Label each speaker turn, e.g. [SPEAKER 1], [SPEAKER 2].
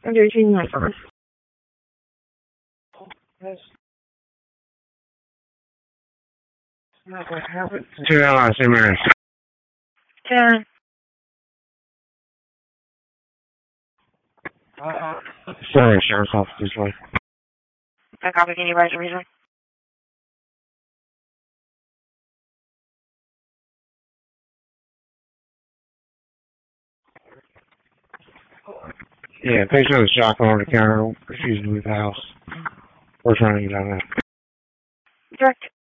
[SPEAKER 1] I'm doing training my service.
[SPEAKER 2] Yes. Not what happened. 2 hours, man.
[SPEAKER 1] 10.
[SPEAKER 2] Sorry, Sheriff's Office this way.
[SPEAKER 1] I copy, can you write the reason?
[SPEAKER 2] Yeah, patient was shotgun on the counter, refused to leave the house. We're trying to get out of that.
[SPEAKER 1] Direct.